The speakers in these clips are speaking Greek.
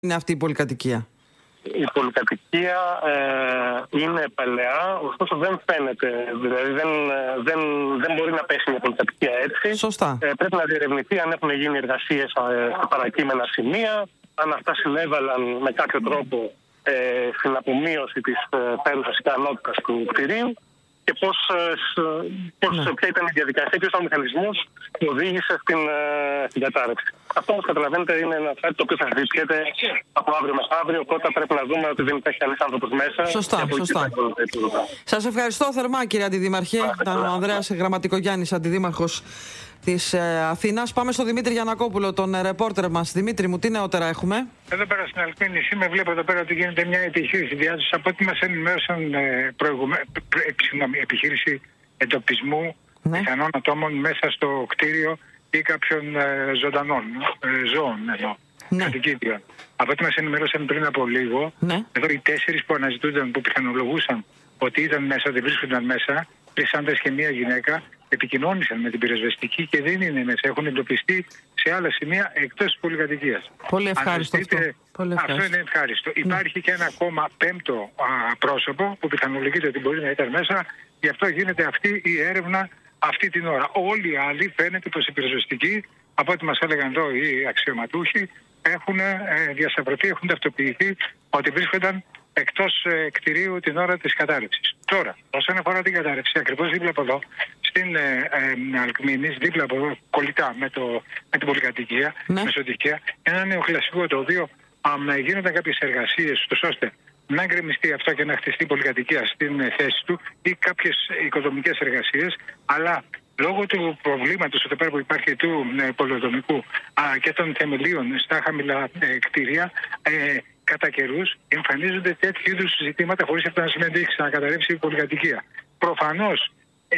είναι αυτή η πολυκατοικία? Η πολυκατοικία είναι παλαιά, ωστόσο δεν φαίνεται. Δηλαδή δεν μπορεί να πέσει μια πολυκατοικία έτσι. Σωστά. Πρέπει να διερευνηθεί αν έχουν γίνει εργασίες στα παρακείμενα σημεία, αν αυτά συνέβαλαν με κάποιο τρόπο στην απομείωση της πέρουσας ικανότητας του κτηρίου και ποια ήταν η διαδικασία, ποιος ήταν ο μηχανισμός που οδήγησε στην κατάρρευση. Αυτό, όπως καταλαβαίνετε, είναι ένα κάτι το οποίο θα συζητιέται από αύριο μεθαύριο. Οπότε πρέπει να δούμε ότι δεν υπάρχει κανείς άνθρωπος μέσα. Σωστά. Σας ευχαριστώ θερμά, κύριε Αντιδήμαρχε. Ήταν ο Ανδρέας Γραμματικογιάννης, Αντιδήμαρχος της Αθήνας. Πάμε στο Δημήτρη Γιαννακόπουλο, τον ρεπόρτερ μας. Δημήτρη μου, τι νεότερα έχουμε? Εδώ πέρα στην Αλκμένη νησί βλέπω εδώ πέρα ότι γίνεται μια επιχείρηση διάσωσης. Από ό,τι μας ενημέρωσαν επιχείρηση εντοπισμού πιθανών ατόμων μέσα στο κτίριο ή κάποιων ζωντανών ζώων εδώ, κατοικίδιων. Από ό,τι μας ενημέρωσαν πριν από λίγο, εδώ οι 4 που αναζητούνταν, που πιθανολογούσαν ότι ήταν μέσα, ότι βρίσκονταν μέσα, 3 άντρες και 1 γυναίκα, επικοινώνησαν με την πυροσβεστική και δεν είναι μέσα. Έχουν εντοπιστεί σε άλλα σημεία εκτός της πολυκατοικίας. Πολύ ευχάριστο αυτό. Αυτό είναι ευχάριστο. Υπάρχει και ένα ακόμα 5ο πρόσωπο που πιθανολογείται ότι μπορεί να ήταν μέσα. Γι' αυτό γίνεται αυτή η έρευνα αυτή την ώρα. Όλοι οι άλλοι φαίνεται πως οι πυροσβεστικοί, από ό,τι μας έλεγαν εδώ οι αξιωματούχοι, έχουν διασταυρωθεί, έχουν ταυτοποιηθεί ότι βρίσκονταν εκτός κτηρίου την ώρα της κατάρρευσης. Τώρα, όσον αφορά την κατάρρευση, ακριβώς δίπλα από εδώ, στην Αλκμήνης, δίπλα από εδώ, κολλητά με την πολυκατοικία, μεσοτυχία, ένα νεοκλασικό το οποίο γίνονταν κάποιες εργασίες, ώστε να γκρεμιστεί αυτό και να χτιστεί η πολυκατοικία στην θέση του ή κάποιες οικοδομικές εργασίες, αλλά λόγω του προβλήματος εδώ πέρα που υπάρχει του πολεοδομικού και των θεμελίων στα χαμηλά κτίρια, κατά καιρούς εμφανίζονται τέτοιου είδους ζητήματα χωρίς αυτό να σημαίνει ότι έχει ξανακαταρρεύσει η πολυκατοικία. Προφανώς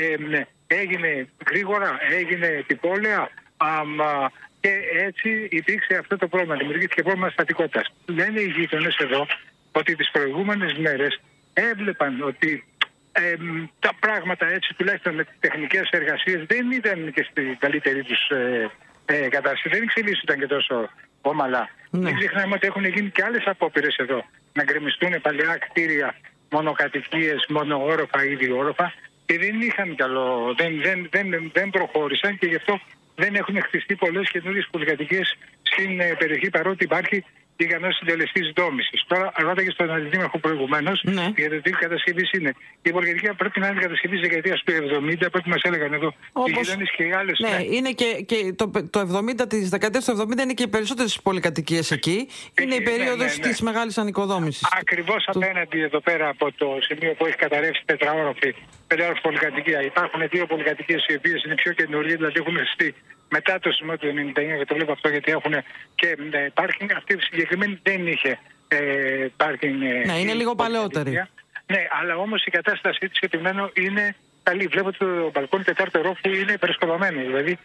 έγινε γρήγορα, έγινε επιπόλαια και έτσι υπήρξε αυτό το πρόβλημα. Δημιουργήθηκε πρόβλημα στατικότητας. Λένε οι γείτονες εδώ ότι τις προηγούμενες μέρες έβλεπαν ότι τα πράγματα έτσι, τουλάχιστον με τις τεχνικές εργασίες, δεν ήταν και στην καλύτερη τους κατάσταση. Δεν εξελίσσονταν και τόσο όμαλα. Μην ξεχνάμε ότι έχουν γίνει και άλλες απόπειρες εδώ να γκρεμιστούν παλαιά κτίρια, μονοκατοικίες, μονοόροφα ή διόροφα και δεν είχαν καλό, δεν προχώρησαν και γι' αυτό δεν έχουν χτιστεί πολλές καινούριες πολυκατοικίες στην περιοχή, παρότι υπάρχει ικανός συντελεστής δόμησης. Τώρα, ρώταγε στον αντιδήμαρχο προηγουμένως για το τι κατασκευής είναι. Η πολυκατοικία πρέπει να είναι κατασκευής της δεκαετίας του 70, από ό,τι μας έλεγαν εδώ οι γείτονες και οι άλλες. Ναι, είναι και το 70 της δεκαετίας του 70 είναι και οι περισσότερες πολυκατοικίες εκεί. Είναι η περίοδος της μεγάλης ανοικοδόμησης. Ακριβώς απέναντι εδώ πέρα από το σημείο που έχει καταρρεύσει πενταόροφη πολυκατοικία. Υπάρχουν 2 πολυκατοικίες οι οποίες είναι πιο καινούργιες, δηλαδή έχουν χτιστεί μετά το σημείο του 1999, και το βλέπω αυτό γιατί έχουν και πάρκινγκ. Αυτή η συγκεκριμένη δεν είχε πάρκινγκ. Ναι, είναι λίγο παλαιότερη. Ναι, αλλά όμως η κατάστασή της επιμένω είναι καλή. Βλέπω ότι το μπαλκόνι 4ου ορόφου είναι περισποδωμένο. Δηλαδή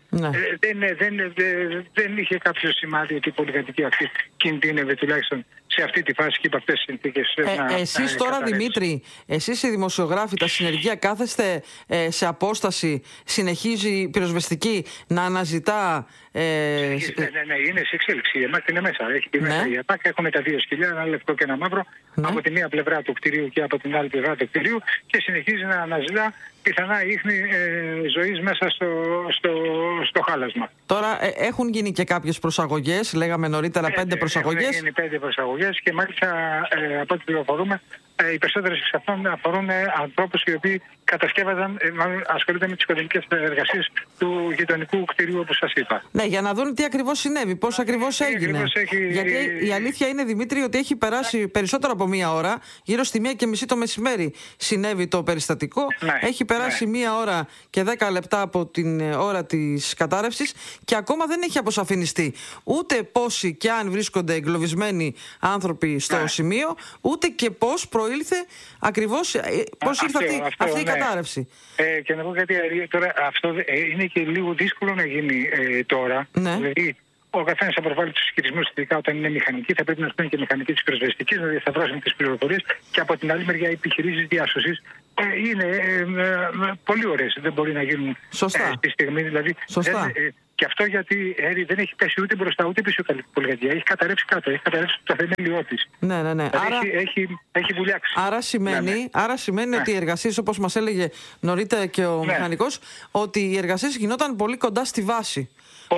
δεν είχε κάποιο σημάδι ότι η πολυκατοικία αυτή κινδύνευε τουλάχιστον σε αυτή τη φάση και υπ' αυτές τις συνθήκες. Εσείς τώρα, Δημήτρη, εσείς οι δημοσιογράφοι, τα συνεργεία, κάθεστε σε απόσταση, συνεχίζει η πυροσβεστική να αναζητά. Ναι, είναι σε εξέλιξη. Η ΕΜΑΚ είναι μέσα. Έχει πει μέσα. Η ΕΜΑΚ έχουν τα 2 σκυλιά, ένα λευκό και ένα μαύρο, από τη μία πλευρά του κτηρίου και από την άλλη πλευρά του κτηρίου και συνεχίζει να αναζητά πιθανά ίχνη ζωής μέσα στο χάλασμα. Τώρα έχουν γίνει και κάποιες προσαγωγές, λέγαμε νωρίτερα 5 προσαγωγές. Έχουν γίνει 5 προσαγωγές και μάλιστα από ό,τι πληροφορούμε, οι περισσότερες εξ αυτών αφορούν ανθρώπους οι οποίοι κατασκεύαζαν, ασχολούνται με τις οικονομικές εργασίες του γειτονικού κτηρίου, όπως σας είπα. Ναι, για να δουν τι ακριβώς συνέβη, πώς ακριβώς έγινε. Γιατί η αλήθεια είναι, Δημήτρη, ότι έχει περάσει περισσότερο από 1 ώρα, γύρω στη 1:30 το μεσημέρι συνέβη το περιστατικό. Έχει περάσει 1 ώρα και 10 λεπτά από την ώρα της κατάρρευσης και ακόμα δεν έχει αποσαφινιστεί ούτε πόσοι και αν βρίσκονται εγκλωβισμένοι άνθρωποι στο σημείο, ούτε και πώς προήλθε ακριβώς, πώς ήρθε αυτή η κατάρρευση. Και να πω κάτι, τώρα αυτό είναι και λίγο δύσκολο να γίνει τώρα. Δηλαδή, ο καθένας αποβάλλει τους ισχυρισμούς, ειδικά όταν είναι μηχανικοί, θα πρέπει να έρθουν και μηχανικοί της πυροσβεστικής, να διασταυρώσουν τις πληροφορίες και από την άλλη μεριά οι επιχειρήσεις διάσωσης είναι πολύ ωραίες. Δεν μπορεί να γίνουν στη στιγμή. Δηλαδή, Και αυτό γιατί δεν έχει πέσει ούτε μπροστά ούτε πίσω η πολυκατοικία. Έχει καταρρεύσει κάτω, έχει καταρρεύσει το θεμέλιό της. Ναι. Δηλαδή έχει βουλιάξει. Άρα σημαίνει ότι οι εργασίες, όπως μας έλεγε νωρίτερα και ο μηχανικός, ότι οι εργασίες γινόταν πολύ κοντά στη βάση.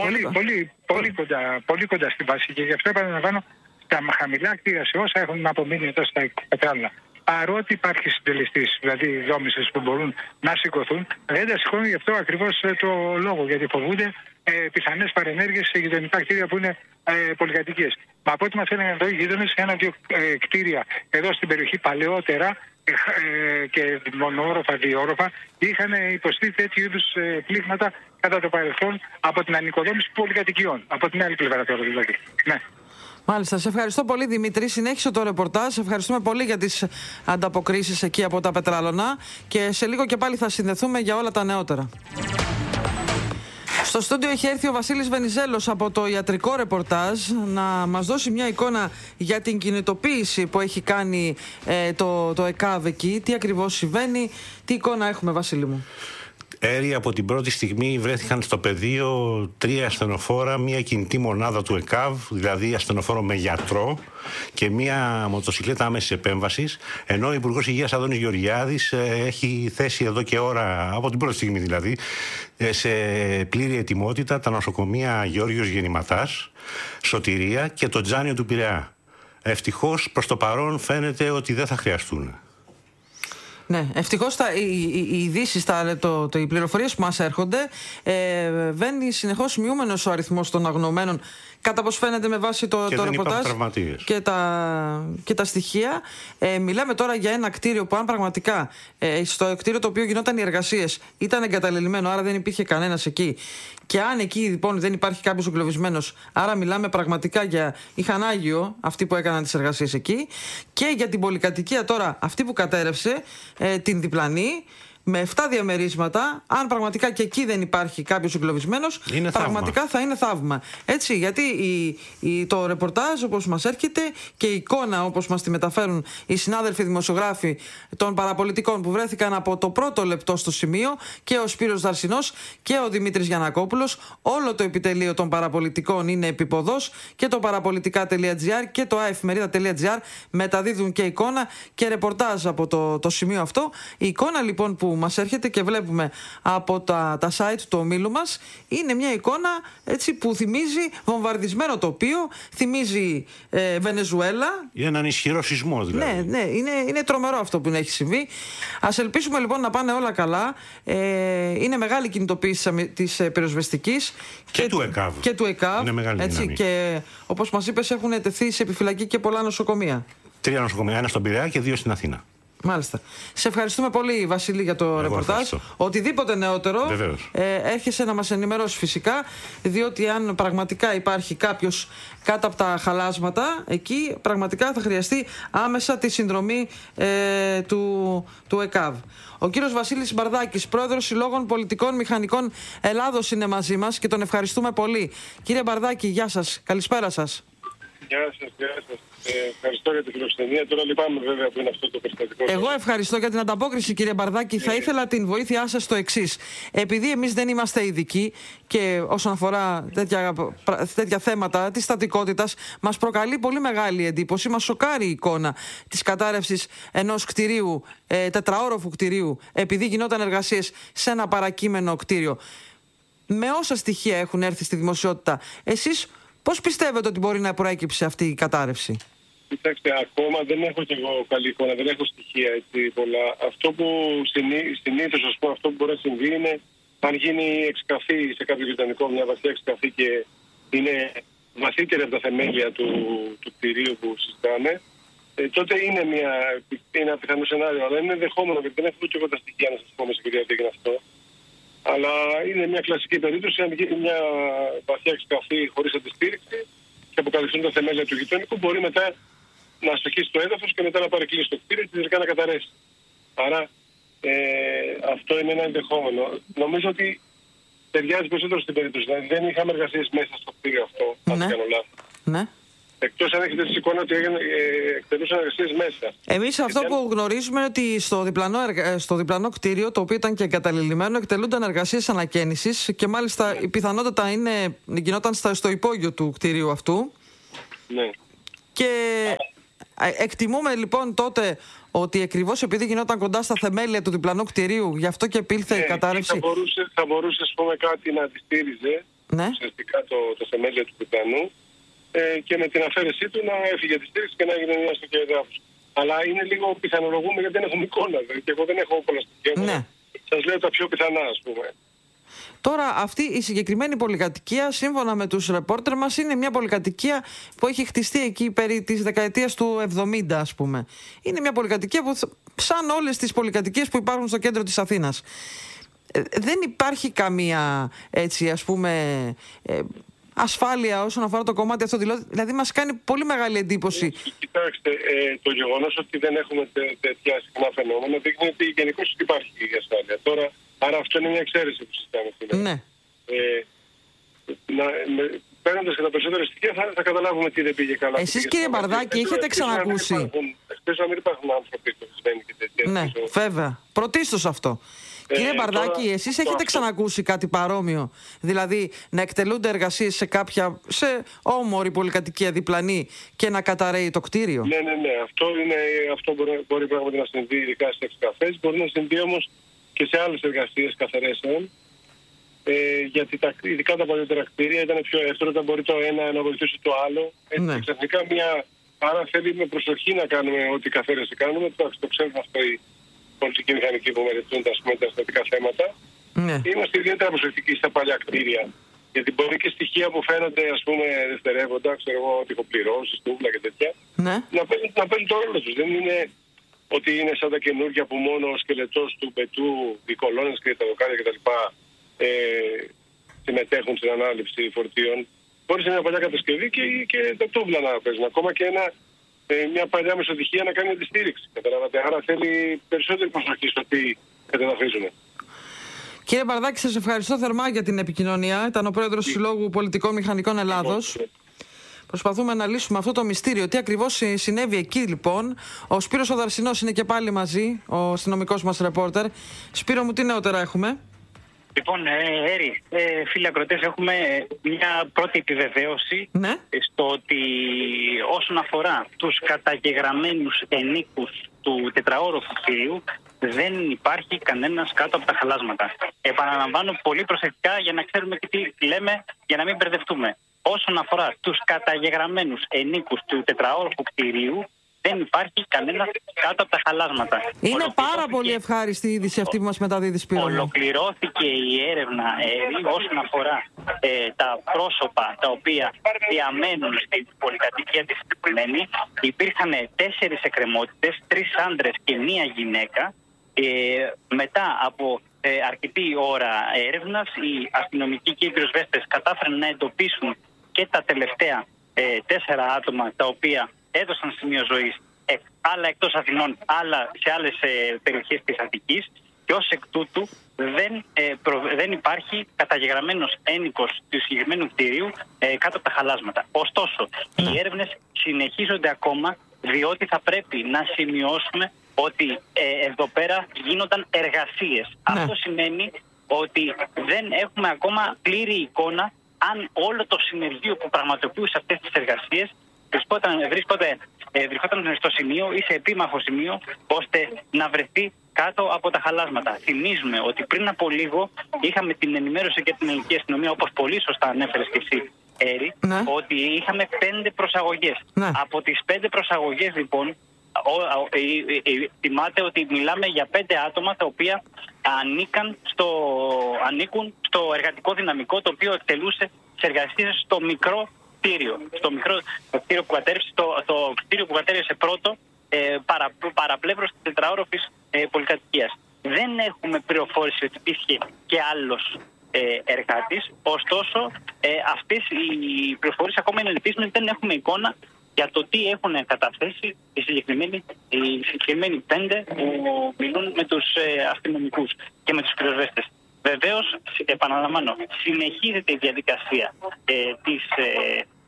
Πολύ κοντά στη βάση. Και γι' αυτό επαναλαμβάνω, τα χαμηλά κτίρια σε όσα έχουν απομείνει εδώ στα πετράλαια, παρότι υπάρχει συντελεστής, δηλαδή δόμησες που μπορούν να σηκωθούν, δεν τα σηκώνουν γι' αυτό ακριβώς το λόγο. Γιατί φοβούνται πιθανές παρενέργειες σε γειτονικά κτίρια που είναι πολυκατοικίες. Μα από ό,τι μας έλεγαν εδώ οι γείτονες, ένα-δύο κτίρια εδώ στην περιοχή παλαιότερα και μονοόροφα, διόροφα, είχαν υποστεί τέτοιου είδους πλήγματα κατά το παρελθόν από την ανοικοδόμηση πολυκατοικιών. Από την άλλη πλευρά τώρα δηλαδή. Ναι. Μάλιστα. Σε ευχαριστώ πολύ, Δημήτρη. Συνέχισε το ρεπορτάζ. Σε ευχαριστούμε πολύ για τις ανταποκρίσεις εκεί από τα πετράλωνα. Και σε λίγο και πάλι θα συνδεθούμε για όλα τα νεότερα. Στο στούντιο έχει έρθει ο Βασίλης Βενιζέλος από το ιατρικό ρεπορτάζ να μας δώσει μια εικόνα για την κινητοποίηση που έχει κάνει το ΕΚΑΒ εκεί. Τι ακριβώς συμβαίνει, τι εικόνα έχουμε, Βασίλη μου? Από την πρώτη στιγμή βρέθηκαν στο πεδίο 3 ασθενοφόρα, μια κινητή μονάδα του ΕΚΑΒ, δηλαδή ασθενοφόρο με γιατρό, και μια μοτοσυκλέτα άμεσης επέμβασης, ενώ ο Υπουργός Υγείας Αδώνης Γεωργιάδης έχει θέσει εδώ και ώρα, από την πρώτη στιγμή δηλαδή, σε πλήρη ετοιμότητα τα νοσοκομεία Γεώργιος Γεννηματάς, Σωτηρία και το Τζάνιο του Πειραιά. Ευτυχώς προς το παρόν φαίνεται ότι δεν θα χρειαστούν. Ναι, ευτυχώς οι ειδήσεις, οι πληροφορίες που μας έρχονται, βαίνει συνεχώς μειούμενος ο αριθμός των αγνοωμένων, κατά πώς φαίνεται με βάση το ρεπορτάζ και τα στοιχεία. Μιλάμε τώρα για ένα κτίριο που, αν πραγματικά στο κτίριο το οποίο γινόταν οι εργασίες ήταν εγκαταλελειμμένο, άρα δεν υπήρχε κανένας εκεί, και αν εκεί λοιπόν δεν υπάρχει κάποιος εγκλωβισμένος, άρα μιλάμε πραγματικά για ηχανάγιο αυτοί που έκαναν τις εργασίες εκεί, και για την πολυκατοικία τώρα αυτή που κατέρευσε, την διπλανή, με 7 διαμερίσματα, αν πραγματικά και εκεί δεν υπάρχει κάποιος εγκλωβισμένος, πραγματικά θα είναι θαύμα. Έτσι, γιατί το ρεπορτάζ όπως μας έρχεται και η εικόνα όπως μας τη μεταφέρουν οι συνάδελφοι δημοσιογράφοι των παραπολιτικών που βρέθηκαν από το πρώτο λεπτό στο σημείο, και ο Σπύρος Δαρσινός και ο Δημήτρης Γιαννακόπουλος, όλο το επιτελείο των παραπολιτικών είναι επίποδος, και το παραπολιτικά.gr και το aefmerida.gr μεταδίδουν και εικόνα και ρεπορτάζ από το σημείο αυτό. Η εικόνα λοιπόν που μας έρχεται και βλέπουμε από τα site του ομίλου μας είναι μια εικόνα έτσι που θυμίζει βομβαρδισμένο τοπίο, θυμίζει Βενεζουέλα. Είναι έναν ισχυρό σεισμό δηλαδή. Ναι, είναι τρομερό αυτό που έχει συμβεί. Ας ελπίσουμε λοιπόν να πάνε όλα καλά. Είναι μεγάλη κινητοποίηση της πυροσβεστικής και του ΕΚΑΒ. Είναι μεγάλη έτσι, και όπως μας είπες έχουν τεθεί σε επιφυλακή και πολλά νοσοκομεία. 3 νοσοκομεία, 1 στον Πειραιά και 2 στην Αθήνα. Μάλιστα. Σε ευχαριστούμε πολύ, Βασίλη, για το ρεπορτάζ. Οτιδήποτε νεότερο έρχεσαι να μας ενημερώσει φυσικά, διότι αν πραγματικά υπάρχει κάποιος κάτω από τα χαλάσματα εκεί, πραγματικά θα χρειαστεί άμεσα τη συνδρομή του ΕΚΑΒ. Ο κύριος Βασίλης Μπαρδάκης, πρόεδρος Συλλόγων Πολιτικών Μηχανικών Ελλάδος, είναι μαζί μας και τον ευχαριστούμε πολύ. Κύριε Μπαρδάκη, γεια σας. Καλησπέρα σας. Γεια σας. Ευχαριστώ για την φιλοξενία. Τώρα λυπάμαι βέβαια που είναι αυτό το περιστατικό. Εγώ ευχαριστώ για την ανταπόκριση, κύριε Μπαρδάκη. Θα ήθελα την βοήθειά σας στο εξής. Επειδή εμείς δεν είμαστε ειδικοί και όσον αφορά τέτοια θέματα της στατικότητας, μας προκαλεί πολύ μεγάλη εντύπωση, μας σοκάρει η εικόνα της κατάρρευσης ενός κτηρίου, τετραόροφου κτηρίου, επειδή γινόταν εργασίες σε ένα παρακείμενο κτίριο. Με όσα στοιχεία έχουν έρθει στη δημοσιότητα, εσείς πώς πιστεύετε ότι μπορεί να προέκυψε αυτή η κατάρρευση? Κοιτάξτε, ακόμα δεν έχω και εγώ καλή εικόνα, δεν έχω στοιχεία έτσι πολλά. Αυτό που συνήθως, ας πούμε, αυτό που μπορεί να συμβεί είναι αν γίνει εξκαφή σε κάποιο γειτονικό, μια βαθιά εξκαφή και είναι βαθύτερη από τα θεμέλια του κτηρίου που συζητάμε, τότε είναι ένα πιθανό σενάριο. Αλλά είναι δεχόμενο, γιατί δεν έχω και εγώ τα στοιχεία να σας πω με συγκεκριά τι έγινε αυτό. Αλλά είναι μια κλασική περίπτωση αν γίνει μια βαθιά εξκαφή χωρίς αντιστήριξη και αποκαλυφθούν τα θεμέλια του γειτονικού, μπορεί μετά να αστοχίσει το έδαφος και μετά να παρεκκλείσει το κτίριο και τελικά να καταρρεύσει. Άρα αυτό είναι ένα ενδεχόμενο. Νομίζω ότι ταιριάζει περισσότερο στην περίπτωση. Δηλαδή δεν είχαμε εργασίες μέσα στο κτίριο αυτό, αν δεν κάνω λάθος. Ναι. Εκτός αν έχετε εικόνα ότι εκτελούσαν εργασίες μέσα. Εμείς αυτό που γνωρίζουμε είναι ότι στο διπλανό κτίριο, το οποίο ήταν και εγκαταλειμμένο, εκτελούνταν εργασίες ανακαίνησης και μάλιστα η πιθανότητα γινόταν στο υπόγειο του κτίριου αυτού. Ναι. Και εκτιμούμε λοιπόν τότε ότι ακριβώς επειδή γινόταν κοντά στα θεμέλια του διπλανού κτιρίου, γι' αυτό και επήλθε η κατάρρευση. Θα μπορούσε ας πούμε, κάτι να αντιστήριζε ουσιαστικά το θεμέλιο του διπλανού και με την αφαίρεσή του να έφυγε τη στήριξη και να έγινε μια στο εδάφους. Αλλά είναι λίγο πιθανολογούμε γιατί δεν έχουμε εικόνα. Και εγώ δεν έχω πολλά στοιχεία. Ναι. Σας λέω τα πιο πιθανά, ας πούμε. Τώρα αυτή η συγκεκριμένη πολυκατοικία, σύμφωνα με τους ρεπόρτερ μας, είναι μια πολυκατοικία που έχει χτιστεί εκεί περί της δεκαετίας του 70, ας πούμε. Είναι μια πολυκατοικία που, σαν όλες τις πολυκατοικίες που υπάρχουν στο κέντρο της Αθήνας, δεν υπάρχει καμία, έτσι, ας πούμε, ασφάλεια όσον αφορά το κομμάτι αυτό. Δηλαδή μας κάνει πολύ μεγάλη εντύπωση. Κοιτάξτε, το γεγονός ότι δεν έχουμε τέτοια συχνά φαινόμενα δείχνει ότι γενικώς υπάρχει η ασφάλεια. Τώρα, άρα αυτό είναι μια εξαίρεση που συζητάμε. Ναι. Παίρνοντας και τα περισσότερα στοιχεία θα καταλάβουμε τι δεν πήγε καλά. Εσείς, κύριε Μπαρδάκη, έχετε ξανακούσει? Εκτός να μην υπάρχουν άνθρωποι εκτοπισμένοι και τέτοια. Ναι, βέβαια. Πρωτίστως αυτό. Κύριε Μπαρδάκη, εσείς έχετε ξανακούσει κάτι παρόμοιο? Δηλαδή να εκτελούνται εργασίες σε όμορη πολυκατοικία διπλανή και να καταρρέει το κτίριο? Ναι. Αυτό μπορεί πράγματι να συμβεί ειδικά σε εξκαφές. Μπορεί να συμβεί όμως και σε άλλες εργασίες καθαρέσεων. Γιατί ειδικά τα παλιότερα κτίρια ήταν πιο εύκολο, όταν μπορεί το ένα να βοηθήσει το άλλο. Έτσι, ξαφνικά άρα θέλει με προσοχή να κάνουμε ό,τι καθαίρεση κάνουμε. Το ξέρουν αυτό οι πολιτικοί μηχανικοί που μελετούν τα στατικά θέματα. Ναι. Είμαστε ιδιαίτερα προσεκτικοί στα παλιά κτίρια. Γιατί μπορεί και στοιχεία που φαίνονται ας πούμε δευτερεύοντα, ξέρω εγώ, τυχοπληρώσεις, τούβλα και τέτοια, να παίρνουν το ρόλο τους. Δεν είναι ότι είναι σαν τα καινούργια που μόνο ο σκελετός του μπετού, οι κολόνες και τα δοκάρια κτλ. Συμμετέχουν στην ανάληψη φορτίων. Μπορεί σε μια παλιά κατασκευή και τα τούβλα να παίζουν. Ακόμα και μια παλιά μεσοδυχία να κάνει αντιστήριξη. Καταλάβατε. Άρα θέλει περισσότερη προσοχή στο τι κατεδαφίζουμε. Κύριε Μπαρδάκη, σας ευχαριστώ θερμά για την επικοινωνία. Ήταν ο πρόεδρος του Συλλόγου Πολιτικών Μηχανικών Ελλάδος. Προσπαθούμε να λύσουμε αυτό το μυστήριο. Τι ακριβώς συνέβη εκεί, λοιπόν. Ο Σπύρος ο Δαρσινός είναι και πάλι μαζί, ο αστυνομικός μας ρεπόρτερ. Σπύρο μου, τι νεότερα έχουμε? Λοιπόν, Έρη, φίλοι ακροτές, έχουμε μια πρώτη επιβεβαίωση στο ότι όσον αφορά τους καταγεγραμμένους ενίκους του τετραόροφου κτηρίου, δεν υπάρχει κανένας κάτω από τα χαλάσματα. Επαναλαμβάνω πολύ προσεκτικά για να ξέρουμε και τι λέμε, για να μην μπερδευτούμε. Όσον αφορά τους καταγεγραμμένους ενίκους του τετραόροφου κτηρίου, δεν υπάρχει κανένα κάτω από τα χαλάσματα. Είναι πάρα πολύ ευχάριστη η είδηση αυτή που μας μεταδίδει, Σπύρο. Ολοκληρώθηκε η έρευνα όσον αφορά τα πρόσωπα τα οποία διαμένουν στην πολυκατοικία της συγκεκριμένη. Υπήρχαν 4 εκκρεμότητες, 3 άντρες και 1 γυναίκα. Μετά από αρκετή ώρα έρευνας, οι αστυνομικοί και οι πυροσβέστες κατάφεραν να εντοπίσουν και τα τελευταία 4 άτομα τα οποία έδωσαν σημείο ζωής, άλλα εκτός Αθηνών, άλλα σε άλλες περιοχές της Αττικής, και ως εκ τούτου δεν υπάρχει καταγεγραμμένος ένικος του συγκεκριμένου κτηρίου κάτω από τα χαλάσματα. Ωστόσο, οι έρευνες συνεχίζονται ακόμα, διότι θα πρέπει να σημειώσουμε ότι εδώ πέρα γίνονταν εργασίες. Αυτό σημαίνει ότι δεν έχουμε ακόμα πλήρη εικόνα αν όλο το συνεργείο που πραγματοποιούσε αυτές τις εργασίες βρισκόταν στο σημείο ή σε επίμαχο σημείο ώστε να βρεθεί κάτω από τα χαλάσματα. Θυμίζουμε ότι πριν από λίγο είχαμε την ενημέρωση και την ελληνική αστυνομία, όπως πολύ σωστά ανέφερες και εσύ, Έρη, ότι είχαμε 5 προσαγωγές. Από τις 5 προσαγωγές, λοιπόν, θυμάται ότι μιλάμε για 5 άτομα τα οποία ανήκουν στο εργατικό δυναμικό, το οποίο εκτελούσε τις εργασίες στο μικρό κτίριο. Στο μικρό κτίριο που κατέρευσε, το κτίριο που κατέρευσε πρώτο, παραπλεύρος της τετραόροφης πολυκατοικίας. Δεν έχουμε πληροφόρηση ότι υπήρχε και άλλος εργάτης, ωστόσο αυτές οι πληροφορίες ακόμα είναι ελπίσιμες, δεν έχουμε εικόνα για το τι έχουν καταθέσει οι συγκεκριμένοι 5 που μιλούν με τους αστυνομικούς και με τους πυροσβέστες. Βεβαίως, επαναλαμβάνω, συνεχίζεται η διαδικασία της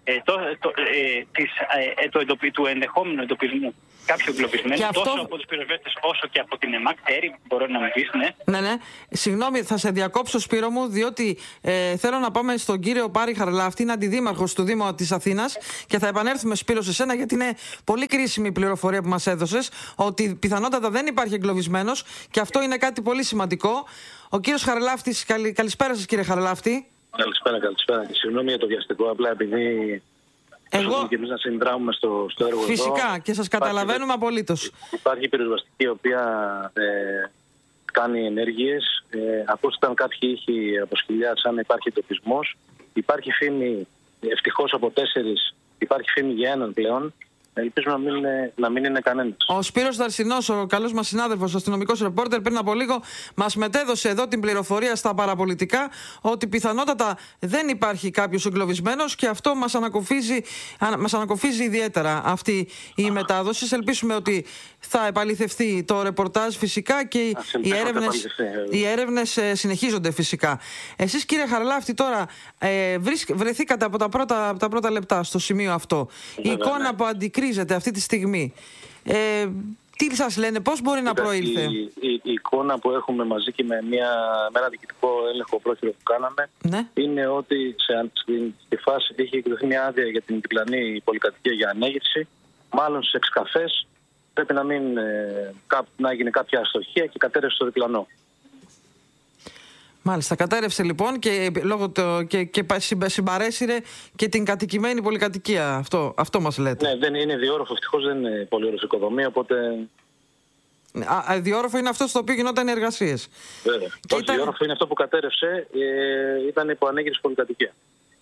του ενδεχόμενου εντοπισμού κάποιου εγκλωβισμένου, τόσο από τους πυροσβέστες όσο και από την ΕΜΑΚ. Μπορώ να μου πεις, ναι. Ναι. Συγγνώμη, θα σε διακόψω, Σπύρο μου, διότι θέλω να πάμε στον κύριο Πάρη Χαρλάφτη, είναι αντιδήμαρχος του Δήμου της Αθήνας, και θα επανέλθουμε, Σπύρο, σε σένα, γιατί είναι πολύ κρίσιμη η πληροφορία που μας έδωσες, ότι πιθανότατα δεν υπάρχει εγκλωβισμένος, και αυτό είναι κάτι πολύ σημαντικό. Ο κύριος Χαρλάφτης, καλησπέρα σας, κύριε Χαρλάφτη. Καλησπέρα. Και συγγνώμη για το βιαστικό, απλά επειδή και εμείς να συνδράμουμε στο έργο. Φυσικά, εδώ, και σας καταλαβαίνουμε απολύτως. Υπάρχει πυροσβεστική η οποία κάνει ενέργειες. Ακούστηκαν κάποιοι ήχοι από σκυλιά, σαν υπάρχει εντοπισμός. Υπάρχει φήμη, ευτυχώς από 4, υπάρχει φήμη για έναν πλέον. Ελπίζουμε να μην είναι κανένας. Ο Σπύρος Δαρσινός, ο καλός μας συνάδελφος, αστυνομικός ρεπόρτερ, πριν από λίγο μας μετέδωσε εδώ την πληροφορία στα παραπολιτικά ότι πιθανότατα δεν υπάρχει κάποιος εγκλωβισμένος, και αυτό μας ανακοφίζει ιδιαίτερα αυτή η μετάδοση. Ελπίσουμε ότι θα επαληθευτεί το ρεπορτάζ, φυσικά, και οι έρευνες συνεχίζονται, φυσικά. Εσείς, κύριε Χαρλάφτη, τώρα βρεθήκατε από τα πρώτα λεπτά στο σημείο αυτό. Η εικόνα που αντικρίζεται αυτή τη στιγμή, τι σας λένε, πώς μπορεί να προήλθε? Η εικόνα που έχουμε μαζί και με ένα διοικητικό έλεγχο πρόχειρο που κάναμε, είναι ότι στη φάση είχε εκδοθεί μια άδεια για την διπλανή πολυκατοικία για ανέγερση. Μάλλον στις εξκαφές πρέπει να έγινε κάποια αστοχία και κατέρευσε το διπλανό. Μάλιστα, κατέρευσε λοιπόν και συμπαρέσυρε και την κατοικημένη πολυκατοικία. Αυτό μας λέτε. Ναι, δεν είναι διόροφο, ευτυχώς δεν είναι πολυόροφη οικοδομή, οπότε... Διόροφο είναι αυτό στο οποίο γινόταν οι εργασίες. Βέβαια. Όχι, διόροφο είναι αυτό που κατέρευσε, ήταν υπό ανέγερση πολυκατοικία.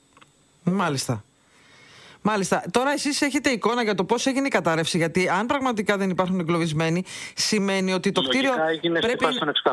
Μάλιστα. Τώρα εσείς έχετε εικόνα για το πώς έγινε η κατάρρευση? Γιατί αν πραγματικά δεν υπάρχουν εγκλωβισμένοι, σημαίνει ότι το κτίριο πρέπει...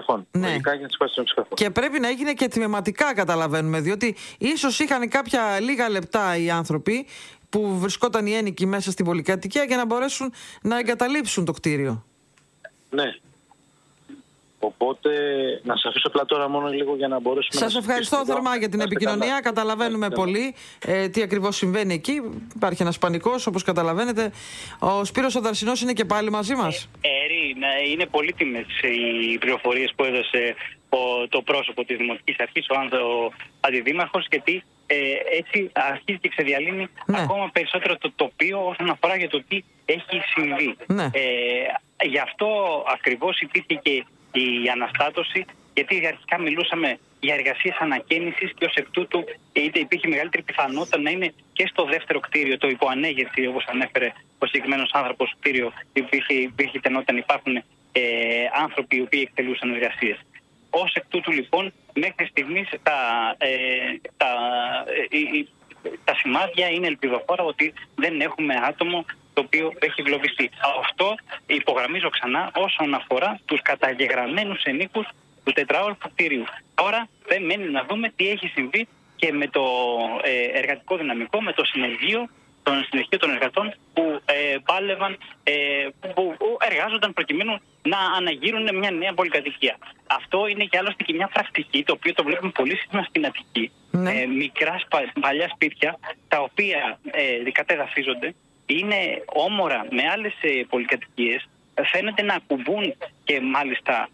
Και πρέπει να έγινε και τμηματικά, καταλαβαίνουμε, διότι ίσως είχαν κάποια λίγα λεπτά οι άνθρωποι που βρισκόταν οι ένοικοι μέσα στην πολυκατοικία για να μπορέσουν να εγκαταλείψουν το κτίριο. Ναι. Οπότε να σας αφήσω απλά τώρα μόνο λίγο για να μπορέσουμε... Σας ευχαριστώ θερμά για την επικοινωνία. Καταλαβαίνουμε πολύ τι ακριβώς συμβαίνει εκεί. Υπάρχει ένας πανικός, όπως καταλαβαίνετε. Ο Σπύρος ο Δαρσινός είναι και πάλι μαζί μας. Είναι πολύτιμες οι πληροφορίες που έδωσε το πρόσωπο της Δημοτικής Αρχής, ο αντιδήμαρχος, γιατί έτσι αρχίζει και ξεδιαλύνει ακόμα περισσότερο το τοπίο όσον αφορά για το τι έχει συμβεί. Γι' αυτό ακριβώς υπήρχε και η αναστάτωση, γιατί αρχικά μιλούσαμε για εργασίες ανακαίνησης και ως εκ τούτου υπήρχε μεγαλύτερη πιθανότητα να είναι και στο δεύτερο κτίριο, το υποανέγερση, όπως ανέφερε ο συγκεκριμένος άνθρωπος, κτίριο υπήρχε τενόταν, υπάρχουν άνθρωποι οι οποίοι εκτελούσαν εργασίες. Ως εκ τούτου λοιπόν μέχρι στιγμής τα σημάδια είναι ελπιδοφόρα ότι δεν έχουμε άτομο το οποίο έχει εγκλωβιστεί. Αυτό υπογραμμίζω ξανά όσον αφορά τους καταγεγραμμένους ενίκους του τετράωρου κτηρίου. Τώρα δεν μένει να δούμε τι έχει συμβεί και με το εργατικό δυναμικό, με το συνεργείο των εργατών που πάλευαν, που εργάζονταν προκειμένου να αναγείρουν μια νέα πολυκατοικία. Αυτό είναι και άλλωστε και μια πρακτική, το οποίο το βλέπουμε πολύ συχνά στην Αττική. Μικρά παλιά σπίτια, τα οποία κατεδαφίζονται, είναι όμορα με άλλες πολυκατοικίες, φαίνεται να ακουμπούν και μάλιστα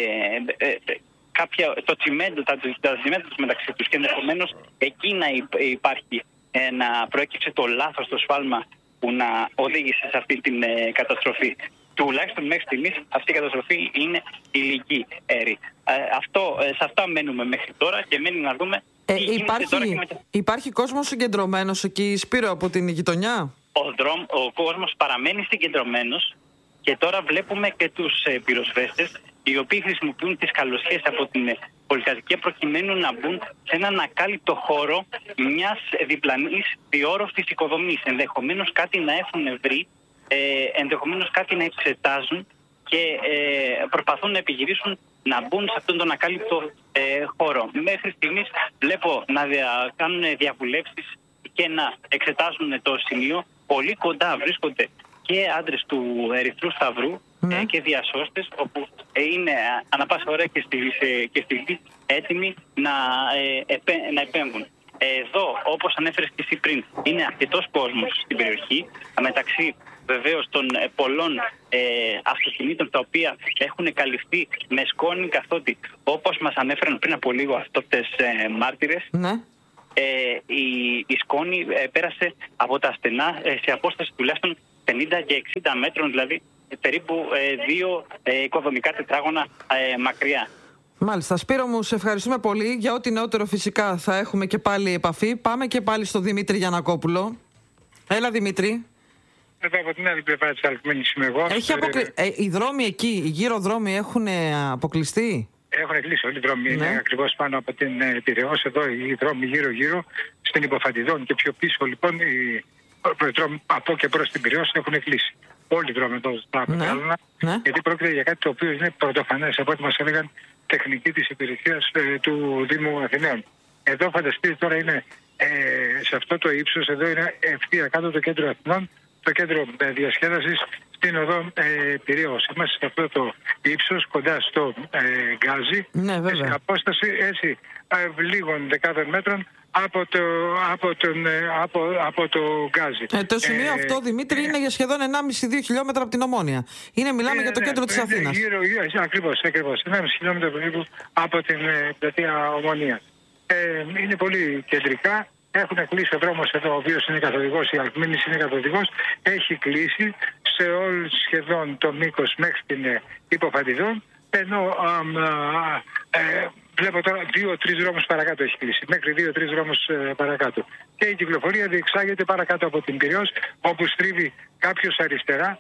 το τσιμέντο, τα τσιμέντο τους μεταξύ τους, και ενδεχομένως εκεί να υπάρχει να προέκυψε το λάθος, το σφάλμα που να οδήγησε σε αυτή την καταστροφή. Τουλάχιστον μέχρι στιγμής αυτή η καταστροφή είναι υλική, Έρη. Σε αυτά μένουμε μέχρι τώρα και μένει να δούμε τι γίνεται τώρα και μετά. Υπάρχει κόσμος συγκεντρωμένος εκεί, Σπύρο, από την γειτονιά? Ο κόσμος παραμένει συγκεντρωμένος και τώρα βλέπουμε και τους πυροσβέστες, οι οποίοι χρησιμοποιούν τις καλοσχέσεις από την πολυκατοικία προκειμένου να μπουν σε έναν ακάλυπτο χώρο μιας διπλανής διόροφης οικοδομής. Ενδεχομένως κάτι να έχουν βρει, ενδεχομένως κάτι να εξετάζουν και προσπαθούν να επιχειρήσουν να μπουν σε αυτόν τον ακάλυπτο χώρο. Μέχρι στιγμής βλέπω να κάνουν διαβουλεύσεις και να εξετάζουν το σημείο. Πολύ κοντά βρίσκονται και άντρες του Ερυθρού Σταυρού και διασώστες, όπου είναι ανά πάσα ώρα και στιγμή έτοιμοι να επέμβουν. Εδώ, όπως ανέφερες και εσύ πριν, είναι αρκετός κόσμος στην περιοχή, μεταξύ βεβαίως των πολλών αυτοκινήτων τα οποία έχουν καλυφθεί με σκόνη, καθότι όπως μας ανέφεραν πριν από λίγο αυτόπτες μάρτυρες, ναι. Η σκόνη πέρασε από τα στενά σε απόσταση τουλάχιστον 50 και 60 μέτρων, δηλαδή περίπου 2 οικοδομικά τετράγωνα μακριά. Μάλιστα. Σπύρο μου, σε ευχαριστούμε πολύ. Για ό,τι νεότερο φυσικά θα έχουμε και πάλι επαφή. Πάμε και πάλι στο Δημήτρη Γιαννακόπουλο. Έλα, Δημήτρη. Εδώ από την άλλη πλευρά της Αλκμήνης είμαι εγώ. Οι δρόμοι εκεί, οι γύρω δρόμοι έχουν αποκλειστεί? Έχουν κλείσει όλοι οι δρόμοι. Ναι. Είναι ακριβώς πάνω από την Πειραιώς. Εδώ οι δρόμοι γύρω-γύρω στην Υποφαντιδών και πιο πίσω λοιπόν οι δρόμοι από και προς την Πειραιώς έχουν κλείσει. Όλοι οι δρόμοι εδώ στα Πετράλωνα. Ναι. Γιατί πρόκειται για κάτι το οποίο είναι πρωτοφανές από ό,τι μας έλεγαν τεχνική της υπηρεσίας του Δήμου Αθηναίων. Εδώ φανταστείτε τώρα είναι σε αυτό το ύψος, εδώ είναι ευθεία κάτω το κέντρο Αθηνών, το κέντρο διασκέδασης στην οδό Πειραιώς. Είμαστε σε αυτό το ύψος κοντά στο Γκάζι, σε απόσταση έτσι λίγων δεκάδων μέτρων από το Γκάζι. Το σημείο αυτό, Δημήτρη, είναι για σχεδόν 1,5-2 χιλιόμετρα από την Ομόνια. Μιλάμε για το κέντρο της Αθήνας. Ακριβώς. 1,5 χιλιόμετρα περίπου από την πλατεία Ομονίας. Είναι πολύ κεντρικά. Έχουν κλείσει ο δρόμος εδώ, ο οποίος είναι καθοδηγός, η Αλκμήνης είναι καθοδηγός. Έχει κλείσει σε όλο σχεδόν το μήκος μέχρι την Υποφαντιδών. Ενώ βλέπω τώρα 2-3 δρόμους παρακάτω έχει κλείσει. Μέχρι 2-3 δρόμους παρακάτω. Και η κυκλοφορία διεξάγεται παρακάτω από την Πειραιώς, όπου στρίβει κάποιος αριστερά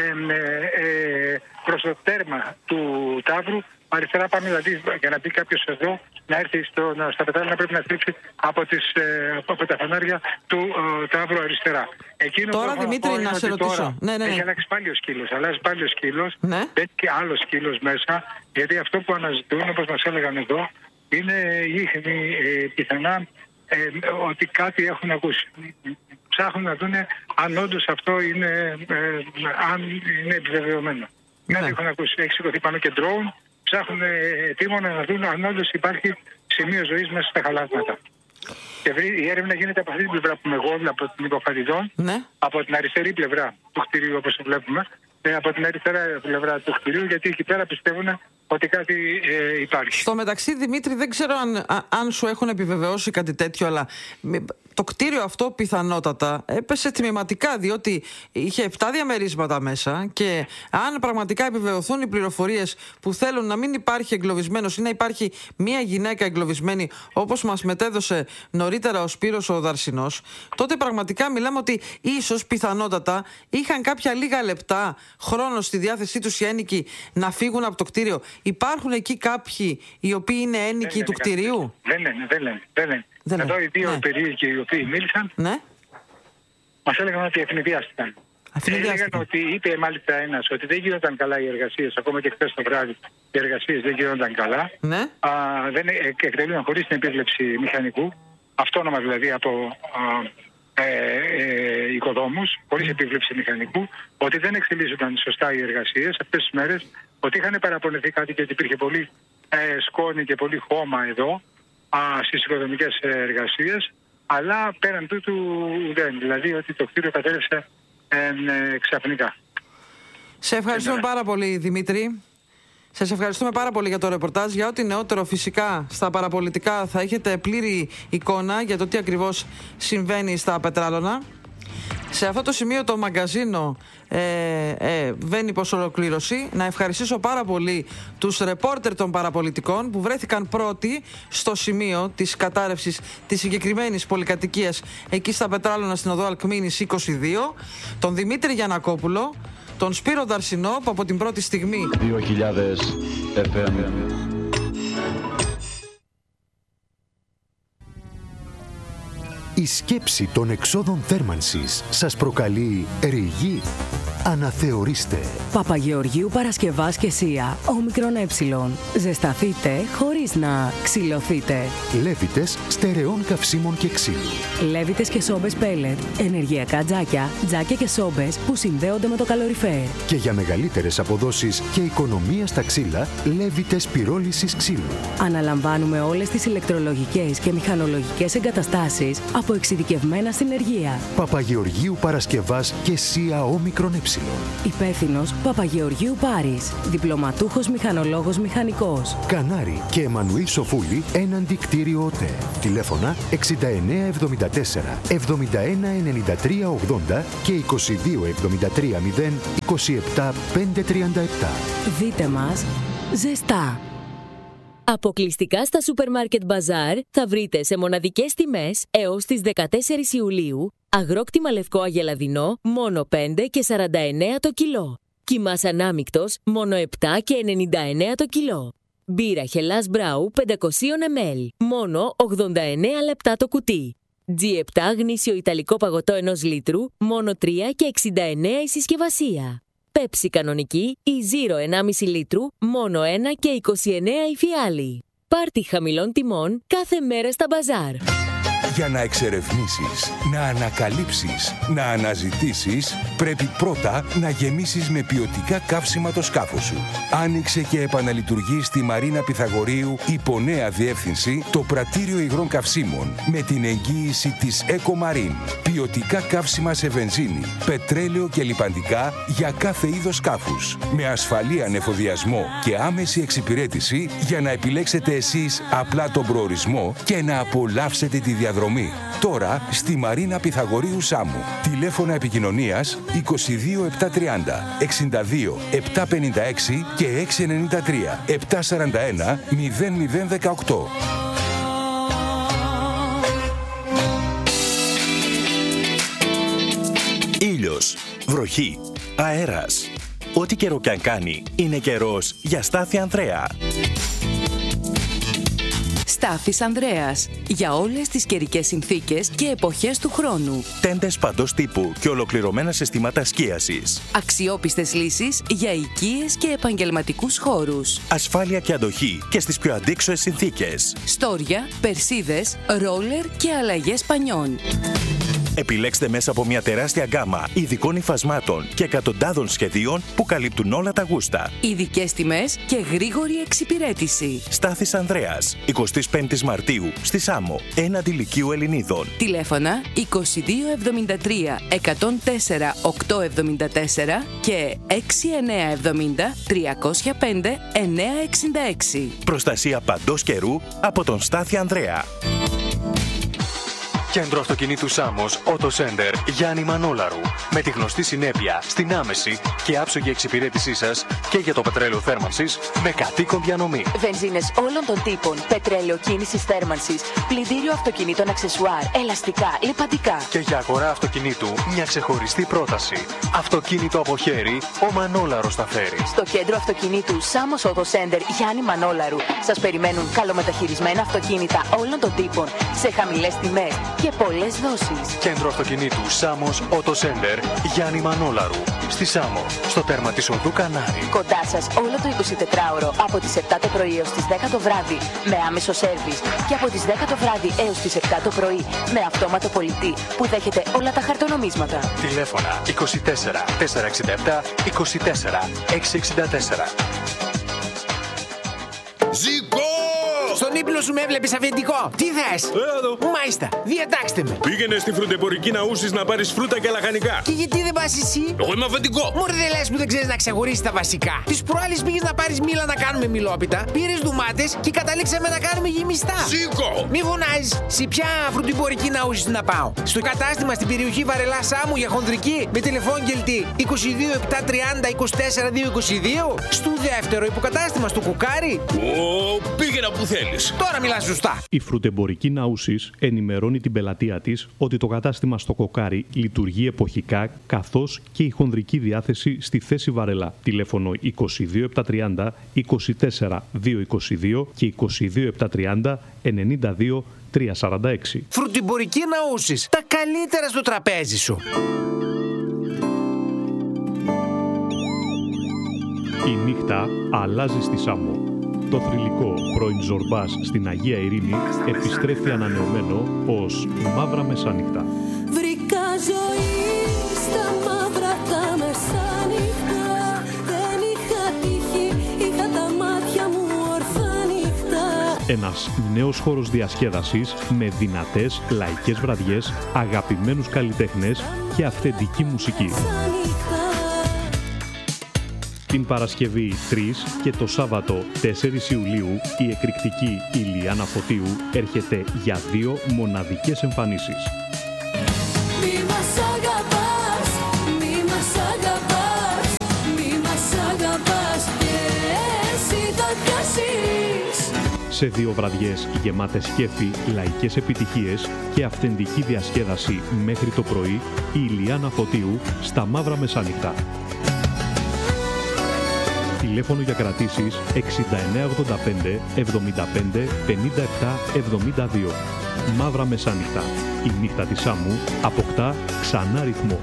προς το τέρμα του Ταύρου. Αριστερά πάμε, δηλαδή για να πει κάποιος εδώ να έρθει στα Πετράλωνα πρέπει να στρίψει από τα φανάρια του Ταύρου αριστερά. Εκείνο τώρα Δημήτρη να σε ρωτήσω. Έχει αλλάξει πάλι ο σκύλος. Αλλάζει πάλι ο σκύλος. Μπαίνει και άλλο σκύλος μέσα. Γιατί αυτό που αναζητούν, όπως μας έλεγαν εδώ, είναι ίχνη πιθανά ότι κάτι έχουν ακούσει. Ψάχνουν να δουν αν όντως αυτό είναι επιβεβαιωμένο. Κάτι έχουν ακούσει. Έχει σηκωθεί πάνω και drone. Ψάχνουν επίμονα να δουν αν όντως υπάρχει σημείο ζωής μέσα στα χαλάσματα. Και η έρευνα γίνεται από αυτή την πλευρά που είμαι εγώ, από την Υποφαντιδών, από την αριστερή πλευρά του κτηρίου όπως το βλέπουμε, από την αριστερά πλευρά του κτηρίου, γιατί εκεί πέρα πιστεύουν ότι κάτι υπάρχει. Στο μεταξύ, Δημήτρη, δεν ξέρω αν σου έχουν επιβεβαιώσει κάτι τέτοιο, αλλά το κτίριο αυτό πιθανότατα έπεσε τμηματικά, διότι είχε 7 διαμερίσματα μέσα και αν πραγματικά επιβεβαιωθούν οι πληροφορίες που θέλουν να μην υπάρχει εγκλωβισμένος ή να υπάρχει μία γυναίκα εγκλωβισμένη, όπως μας μετέδωσε νωρίτερα ο Σπύρος ο Δαρσινός, τότε πραγματικά μιλάμε ότι ίσως πιθανότατα είχαν κάποια λίγα λεπτά χρόνο στη διάθεσή τους οι ένοικοι να φύγουν από το κτίριο. Υπάρχουν εκεί κάποιοι οι οποίοι είναι ένοικοι του κτηρίου? Δεν λένε. Εδώ οι δύο περίεργοι οι οποίοι μίλησαν μας έλεγαν ότι ευνηδιάστηκαν. Έλεγαν ότι είπε μάλιστα ένας ότι δεν γίνονταν καλά οι εργασίες, ακόμα και χθες το βράδυ οι εργασίες δεν γίνονταν καλά. Δεν εκτελούνταν χωρίς την επίβλεψη μηχανικού, αυτόνομα δηλαδή από οικοδόμους, χωρίς επίβλεψη μηχανικού, ότι δεν εξελίσσονταν σωστά οι εργασίες αυτές τις μέρες, ότι είχαν παραπονεθεί κάτι και ότι υπήρχε πολύ σκόνη και πολύ χώμα εδώ στις οικοδομικές εργασίες, αλλά πέραν τούτου δεν, δηλαδή ότι το κτίριο κατέρευσε ξαφνικά. Σε ευχαριστούμε πάρα πολύ, Δημήτρη. Σας ευχαριστούμε πάρα πολύ για το ρεπορτάζ. Για ό,τι νεότερο φυσικά στα παραπολιτικά θα έχετε πλήρη εικόνα για το τι ακριβώς συμβαίνει στα Πετράλωνα. Σε αυτό το σημείο το μαγκαζίνο βαίνει προς ολοκλήρωση. Να ευχαριστήσω πάρα πολύ τους ρεπόρτερ των παραπολιτικών που βρέθηκαν πρώτοι στο σημείο της κατάρρευσης της συγκεκριμένης πολυκατοικίας εκεί στα Πετράλωνα στην οδό Αλκμήνης 22, τον Δημήτρη Γιαννακόπουλο, τον Σπύρο Δαρσινό που από την πρώτη στιγμή 2000 FM. Η σκέψη των εξόδων θέρμανσης σας προκαλεί ρηγή? Αναθεωρήστε. Παπαγεωργίου Παρασκευάς και Σία, όμικρον ε. Ζεσταθείτε χωρίς να ξυλωθείτε. Λέβητες στερεών καυσίμων και ξύλου. Λέβητες και σόμπες πέλετ, ενεργειακά τζάκια, τζάκια και σόμπες που συνδέονται με το καλοριφέρ. Και για μεγαλύτερες αποδόσεις και οικονομία στα ξύλα, Λέβητες πυρόλησης ξύλου. Αναλαμβάνουμε όλες τις ηλεκτρολογικές και μηχανολογικές εγκαταστάσεις από εξειδικευμένα συνεργεία. Παπαγεωργίου Παρασκευάς και Σία όμικρον ε. Υπεύθυνος Παπαγεωργίου Πάρης. Διπλωματούχος μηχανολόγος μηχανικός. Κανάρη και Εμμανουήλ Σοφούλη έναντι κτίριο ΟΤΕ. Τηλέφωνα 6974 7193 80 και 2273 0 27 537. Δείτε μας ζεστά. Αποκλειστικά στα Supermarket Bazaar θα βρείτε σε μοναδικές τιμές έως τις 14 Ιουλίου αγρόκτημα λευκό αγελαδινό μόνο 5 και 49 το κιλό. Κιμάς ανάμικτος μόνο 7 και 99 το κιλό. Μπύρα Hellas Brau 500 ml μόνο 89 λεπτά το κουτί. G7 γνήσιο ιταλικό παγωτό 1 λίτρου μόνο 3 και 69 η συσκευασία. Πέψη κανονική ή Zero 1,5 λίτρου μόνο 1 και 29 η φιάλη. Πάρτι χαμηλών τιμών κάθε μέρα στα μπαζάρ. Για να εξερευνήσεις, να ανακαλύψεις, να αναζητήσεις, πρέπει πρώτα να γεμίσεις με ποιοτικά καύσιμα το σκάφος σου. Άνοιξε και επαναλειτουργεί στη Μαρίνα Πυθαγορείου υπό νέα διεύθυνση το πρατήριο υγρών καυσίμων με την εγγύηση της EcoMarine. Ποιοτικά καύσιμα σε βενζίνη, πετρέλαιο και λιπαντικά για κάθε είδος σκάφους. Με ασφαλή ανεφοδιασμό και άμεση εξυπηρέτηση για να επιλέξετε εσείς απλά τον προορισμό και να απολαύσετε τη διαδρομή. Τώρα στη Μαρίνα Πυθαγορείου Σάμου. Τηλέφωνα επικοινωνίας 22 730 62 756 και 693 741 0018. Ήλιος, βροχή, αέρας. Ό,τι καιρό κι αν κάνει, είναι καιρός για Στάθη Ανδρέα. Στάθης Ανδρέας. Για όλες τις καιρικές συνθήκες και εποχές του χρόνου. Τέντες παντός τύπου και ολοκληρωμένα συστήματα σκίασης. Αξιόπιστες λύσεις για οικίες και επαγγελματικούς χώρους. Ασφάλεια και αντοχή και στις πιο αντίξωες συνθήκες. Στόρια, περσίδες, ρόλερ και αλλαγές πανιών. Επιλέξτε μέσα από μια τεράστια γκάμα ειδικών υφασμάτων και εκατοντάδων σχεδίων που καλύπτουν όλα τα γούστα. Ειδικές τιμές και γρήγορη εξυπηρέτηση. Στάθης Ανδρέας, 25 Μαρτίου, στη Σάμο, έναντι Λυκείου Ελληνίδων. Τηλέφωνα 2273 104 874 και 6970 305 966. Προστασία παντός καιρού από τον Στάθη Ανδρέα. Κέντρο αυτοκινήτου Σάμος Auto Center Γιάννη Μανόλαρου. Με τη γνωστή συνέπεια στην άμεση και άψογη εξυπηρέτησή σας και για το πετρέλαιο θέρμανσης με κατοίκον διανομή. Βενζίνες όλων των τύπων, πετρέλαιο κίνησης θέρμανσης, πλυντήριο αυτοκινήτων αξεσουάρ, ελαστικά, λιπαντικά. Και για αγορά αυτοκινήτου μια ξεχωριστή πρόταση. Αυτοκίνητο από χέρι, ο Μανόλαρος θα φέρει. Στο κέντρο αυτοκινήτου Σάμος Auto Center Γιάννη Μανόλαρου σας περιμένουν καλομεταχειρισμένα αυτοκίνητα όλων των τύπων σε χαμηλές τιμές και πολλές δόσεις. Κέντρο αυτοκινήτου Σάμος Auto Center Γιάννη Μανόλαρου. Στη Σάμο, στο τέρμα της οδού Κανάρη. Κοντά σας όλο το 24ωρο από τις 7 το πρωί έως τις 10 το βράδυ με άμεσο σέρβις και από τις 10 το βράδυ έως τις 7 το πρωί με αυτόματο πολιτή που δέχεται όλα τα χαρτονομίσματα. Τηλέφωνα 24 467 24 664. Ζήκω! Στον ύπνο σου με έβλεπες αφεντικό. Τι θες? Μάλιστα, διατάξτε με. Πήγαινε στη φρουτεμπορική Ναούσης να πάρεις φρούτα και λαχανικά. Και γιατί δεν πας εσύ? Εγώ είμαι αφεντικό. Μωρέ, δεν λες που δεν ξέρεις να ξεχωρίσεις τα βασικά. Τις προάλλες πήγες να πάρεις μήλα να κάνουμε μιλόπιτα, πήρες ντουμάτες και καταλήξαμε να κάνουμε γεμιστά. Σήκω! Μη φωνάζεις. Σε ποια φρουτεμπορική Ναούσης να πάω? Στο κατάστημα στην περιοχή Βαρελά Σάμου για χονδρική με τηλεφώνγελτη 22 730 24 222. Στο δεύτερο υποκατάστημα στο Κοκάρι. Πήγαινα που θέλεις. Τώρα μιλάς σωστά. Η φρουτεμπορική Ναούσης ενημερώνει την πελατεία της ότι το κατάστημα στο Κοκάρι λειτουργεί εποχικά, καθώς και η χονδρική διάθεση στη θέση Βαρελά. Τηλέφωνο 22 730 24 222 και 22 730 92 346. Φρουτεμπορική Ναούσης. Τα καλύτερα στο τραπέζι σου. Η νύχτα αλλάζει στη Σάμο. Το θρυλικό πρώην Ζορμπάς στην Αγία Ειρήνη επιστρέφει ανανεωμένο ως Μαύρα Μεσάνυχτα. Βρήκα ζωή στα μαύρα τα μεσάνυχτα. Δεν είχα τύχη, είχα τα μάτια μου ορθά νύχτα. Ένας νέος χώρος διασκέδασης με δυνατές λαϊκές βραδιές, αγαπημένους καλλιτέχνες και αυθεντική μουσική. Την Παρασκευή 3 και το Σάββατο 4 Ιουλίου η εκρηκτική Ηλιάνα Φωτίου έρχεται για 2 μοναδικές εμφανίσεις. Μη μας αγαπάς, μη μας αγαπάς, μη μας αγαπάς και εσύ θα πιάσεις. Σε 2 βραδιές γεμάτες κέφι, λαϊκές επιτυχίες και αυθεντική διασκέδαση μέχρι το πρωί, η Ηλιάνα Φωτίου στα Μαύρα Μεσάνυχτα. Τηλέφωνο για κρατήσεις 6985 75 57 72. Μαύρα Μεσάνυχτα. Η νύχτα της Σάμου αποκτά ξανά ρυθμό.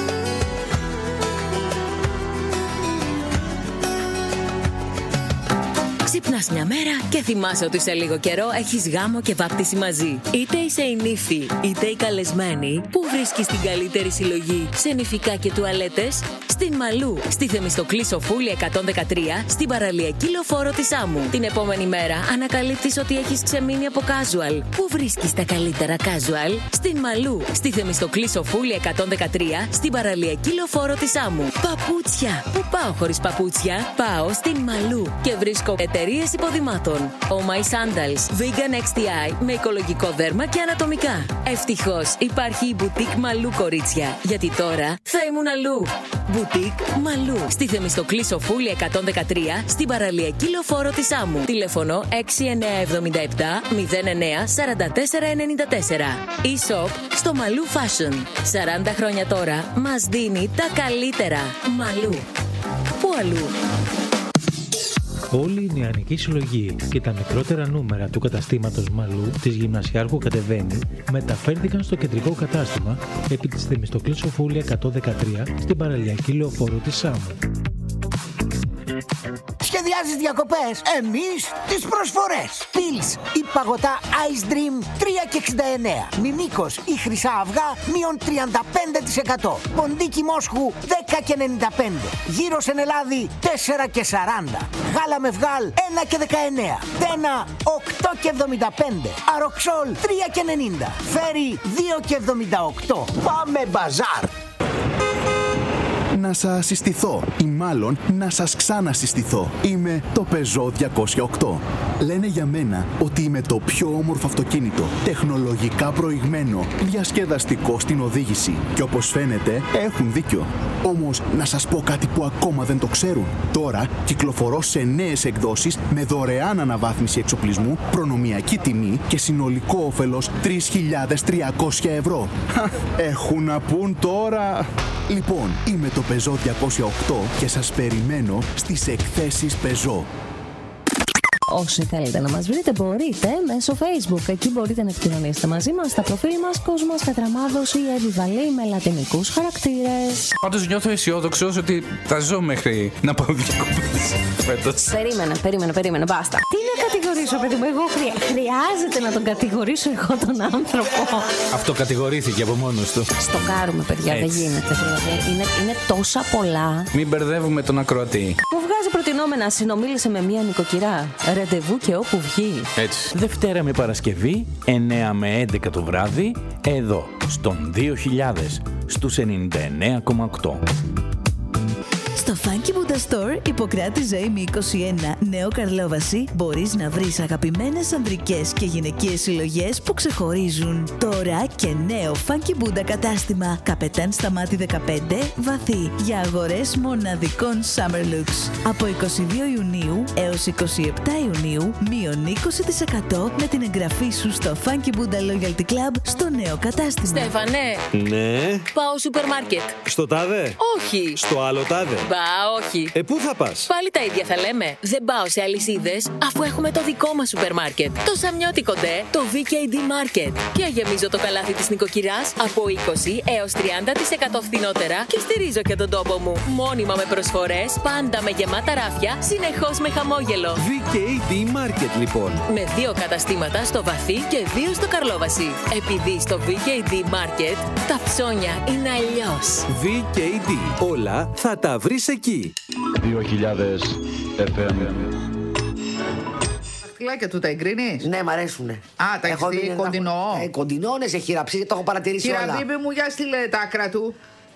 Ξυπνάς μια μέρα και θυμάσαι ότι σε λίγο καιρό έχεις γάμο και βάπτιση μαζί. Είτε είσαι η νύφη, είτε η καλεσμένη, που βρίσκεις την καλύτερη συλλογή σε νηφικά και τουαλέτες? Στην Μαλού, στη Θεμιστοκλή Σοφούλη 113, στην παραλιακή λεωφόρο της Σάμου. Την επόμενη μέρα ανακαλύπτεις ότι έχεις ξεμείνει από casual. Πού βρίσκεις τα καλύτερα casual? Στην Μαλού, στη Θεμιστοκλή Σοφούλη 113, στην παραλιακή λεωφόρο της Σάμου. Παπούτσια. Πού πάω χωρίς παπούτσια? Πάω στην Μαλού και βρίσκω εταιρείες υποδημάτων. Oh My Sandals, Vegan XTI με οικολογικό δέρμα και ανατομικά. Ευτυχώς υπάρχει η Boutique Μαλού, κορίτσια, γιατί τώρα θα ήμουν αλλού. Boutique Μαλού, στη Θεμιστοκλή Σοφούλη 113, στην παραλιακή λεωφόρο της Σάμου. Τηλέφωνο 6977 09 44 94. E-shop στο Μαλού Fashion. 40 χρόνια τώρα μας δίνει τα καλύτερα. Μαλού. Πού αλλού? Όλη η νεανική συλλογή και τα μικρότερα νούμερα του καταστήματος Μαλού της Γυμνασιάρχου Κατεβαίνει μεταφέρθηκαν στο κεντρικό κατάστημα επί της Θεμιστοκλής Σοφούλη 113 στην παραλιακή λεωφόρο της Σάμου. Σχεδιάζεις διακοπές? Εμείς τις προσφορές. Πιλς ή παγωτά Ice Dream 3,69. Μιμίκος ή χρυσά αυγά μείον 35%. Ποντίκι Μόσχου 10,95. Γύρος εν Ελλάδη 4,40. Γάλα με βγάλ 1,19. Τένα 8,75. Αροξόλ 3,90. Φέρι 2,78. Πάμε μπαζάρ! Να σας συστηθώ ή μάλλον να σας ξανασυστηθώ. Είμαι το Peugeot 208. Λένε για μένα ότι είμαι το πιο όμορφο αυτοκίνητο, τεχνολογικά προηγμένο, διασκεδαστικό στην οδήγηση. Και όπως φαίνεται έχουν δίκιο. Όμως να σας πω κάτι που ακόμα δεν το ξέρουν. Τώρα κυκλοφορώ σε νέες εκδόσεις με δωρεάν αναβάθμιση εξοπλισμού, προνομιακή τιμή και συνολικό όφελος 3.300 ευρώ. Έχουν να πούν τώρα. Λοιπόν, είμαι το Peugeot 208 και σας περιμένω στις εκθέσεις Peugeot. Όσοι θέλετε να μας βρείτε μπορείτε μέσω Facebook. Εκεί μπορείτε να επικοινωνήσετε μαζί μας στα προφίλ μας Κόσμος Κατραμάδος ή Εβιβαλή με λατινικούς χαρακτήρες. Πάντως νιώθω αισιόδοξος ότι θα ζω μέχρι να πάω διακοπές φέτος. Περίμενε, μπάστα. Τι να κατηγορήσω, παιδί μου, εγώ χρειάζεται να τον κατηγορήσω εγώ τον άνθρωπο? Αυτό κατηγορήθηκε από μόνος του. Στοκάρουμε, παιδιά, δεν γίνεται. Είναι τόσα πολλά. Μην μπερδεύουμε τον ακροατή. Μου βγάζει προτινόμενα, συνομίλησε με μία νοικοκυρά. Ραντεβού και όπου βγει. Έτσι. Δευτέρα με Παρασκευή, 9 με 11 το βράδυ, εδώ, στον 2000, στους 99,8. Στο Funky Buddha Store, Ιπποκράτη Ζωήμη 21, Νέο Καρλόβαση, μπορείς να βρεις αγαπημένες ανδρικές και γυναικείες συλλογές που ξεχωρίζουν. Τώρα και νέο Funky Buddha κατάστημα, Καπετάν Σταμάτη 15, Βαθύ, για αγορές μοναδικών Summer Looks. Από 22 Ιουνίου έως 27 Ιουνίου, μείον 20% με την εγγραφή σου στο Funky Buddha Loyalty Club στο νέο κατάστημα. Στέφανε! Ναι. Πάω σούπερ μάρκετ. Στο τάδε? Όχι. Στο άλλο τάδε? Μπα, όχι. Πού θα πας? Πάλι τα ίδια θα λέμε. Δεν πάω σε αλυσίδες, αφού έχουμε το δικό μας σούπερ μάρκετ. Το Σαμιώτικο ντε, το VKD Market. Και γεμίζω το καλάθι της νοικοκυράς από 20 έως 30% φθηνότερα και στηρίζω και τον τόπο μου. Μόνιμα με προσφορές, πάντα με γεμάτα ράφια, συνεχώς με χαμόγελο. VKD Market λοιπόν. Με 2 καταστήματα στο Βαθύ και 2 στο Καρλόβαση. Επειδή στο VKD Market τα ψώνια είναι αλλιώς. VKD. Όλα θα τα βρεις εκεί. 2000 FM. Δαχτυλάκια του τα εγκρίνεις? Ναι, μ' αρέσουνε. Α, τα έχεις δει κοντινό? Κοντινό, σε χειραψί, το έχω παρατηρήσει όλα. Κυρα Μπίμπη μου, για στείλε τα άκρα του.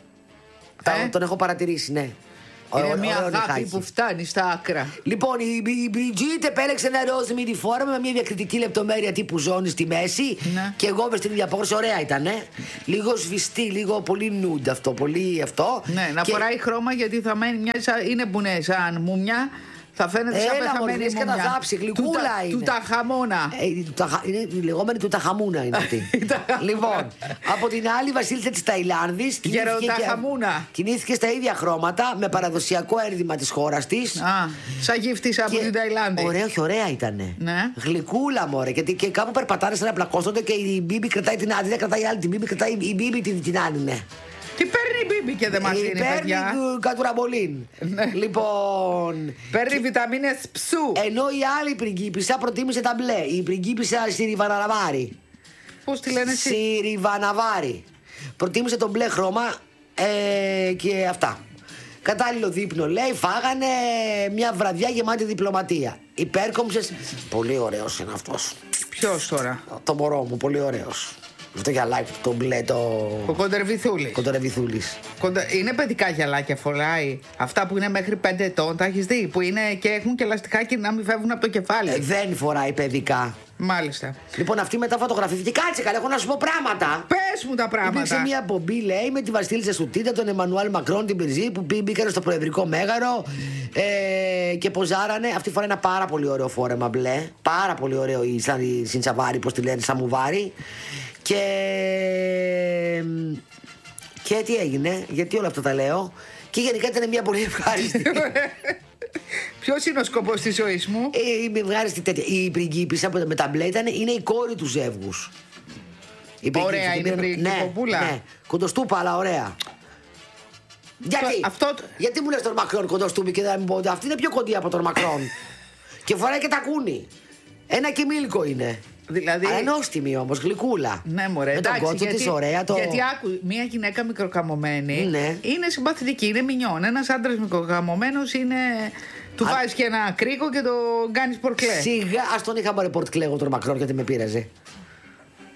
Τον έχω παρατηρήσει, ναι. Είναι μια αγάπη που φτάνει στα άκρα. Λοιπόν, η Μπριτζίτ επέλεξε ένα ροζ μidi φόρμα με μια διακριτική λεπτομέρεια τύπου ζώνη στη μέση. Ναι. Και εγώ με στην ίδια απόκριση, ωραία ήταν. Λίγο σβηστή, λίγο πολύ nude αυτό. Πολύ αυτό. Ναι, να φοράει χρώμα γιατί θα μένει μια. Είναι που είναι σαν μουμιά. Θα φαίνεται σαν πεθαμένη μουμιά. Ένα θάψη, γλυκούλα είναι. Του ταχαμόνα. Είναι η λεγόμενη του ταχαμούνα είναι αυτή. Λοιπόν, από την άλλη βασίλισσα της Ταϊλάνδης κινήθηκε στα ίδια χρώματα με παραδοσιακό ένδυμα της χώρας της. Σαν γύφτης από την Ταϊλάνδη. Ωραία, όχι ωραία ήτανε. Ναι. Γλυκούλα μωρέ. Και κάπου περπατάνε σαν να πλακώσονται και η Μπίμπη κρατάει την άλλη. Δεν κρατάει άλλη την Μπίμπη, κρατάει η Μπίμπη την άλλη, ναι. Τι παίρνει η Μπίμπη και δεν μας δίνει, παιδιά? Παίρνει κατουραμπολίν. Λοιπόν. Παίρνει βιταμίνες ψου. Ενώ η άλλη πριγκίπισσα προτίμησε τα μπλε. Η πριγκίπισσα Σιριβαναβάρη. Πώς τη λένε εσύ? Σιριβαναβάρη. Προτίμησε το μπλε χρώμα και αυτά. Κατάλληλο δείπνο λέει, φάγανε μια βραδιά γεμάτη διπλωματία. Υπέρκομψες. Πολύ ωραίος είναι αυτός. Ποιος τώρα? Το μωρό μου, πολύ ωραίος. Αυτό γυαλάκι, το μπλε, ο Κοντερβιθούλης. Είναι παιδικά γυαλάκια, φοράει. Αυτά που είναι μέχρι 5 ετών, τα έχεις δει? Που είναι και έχουν και λαστιχάκι να μην φεύγουν από το κεφάλι. Δεν φοράει παιδικά. Μάλιστα. Λοιπόν, αυτή μετά φωτογραφήθηκε. Κάτσε καλά, έχω να σου πω πράγματα. Πες μου τα πράγματα. Υπήρξε μια απομπή, λέει, με τη βασίλισσα Σουτίτα, τον Εμμανουέλ Μακρόν, την Πυρζή, που μπήκαν στο προεδρικό μέγαρο και ποζάρανε. Αυτή φορά ένα πάρα πολύ ωραίο φόρεμα μπλε. Πάρα πολύ ωραίο, σαν η Σιντσαβάρη, πώς τη λένε, σαμουβάρι. Και τι έγινε, γιατί όλα αυτά τα λέω? Και γενικά ήταν μια πολύ ευχάριστη. Ποιος είναι ο σκοπός της ζωής μου? Είμαι ευχάριστη τέτοια. Η πριγκίπισσα με τα μπλε είναι η κόρη του ζεύγους. Ωραία, είναι η πριγκίποπούλα. Ναι, κοντοστούπα, αλλά ωραία. Γιατί μου λες τον Μακρόν κοντοστούπι και δεν μου πω? Αυτή είναι πιο κοντή από τον Μακρόν. Και φοράει και τακούνι. Ένα κοιμήλικο είναι. Δηλαδή... Ανώστιμη όμως, γλυκούλα. Ναι, μωρέ, με τον κότσο της ωραία. Γιατί άκου, μια γυναίκα μικροκαμωμένη είναι συμπαθητική, είναι μινιόν. Ένας άντρας μικροκαμωμένος είναι. Του βάζεις και ένα κρίκο και το κάνεις πορτκλέ. Σιγά, ας τον είχα πάρει πορτκλέ εγώ τον Μακρόν γιατί με πείραζε.